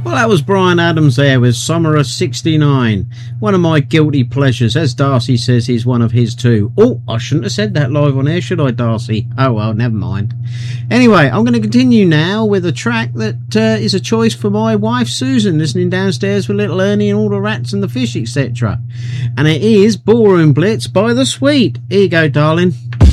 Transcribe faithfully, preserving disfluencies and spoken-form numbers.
Well, that was Bryan Adams there with Summer of sixty-nine. One of my guilty pleasures. As Darcy says, he's one of his too. Oh, I shouldn't have said that live on air, should I, Darcy? Oh, well, never mind. Anyway, I'm going to continue now with a track that uh, is a choice for my wife, Susan, listening downstairs with little Ernie and all the rats and the fish, et cetera. And it is Ballroom Blitz by The Sweet. Here you go, darling.